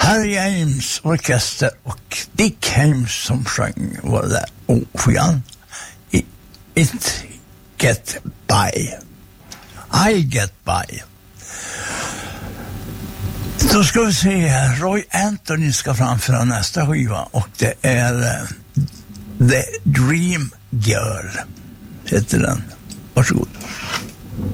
Harry Ames orkester och Dick Haymes som sjöng var det där skivan. It Get By. I Get By. Då ska vi se här. Roy Anthony ska framföra nästa skiva och det är The Dream Girl heter den. Varsågod.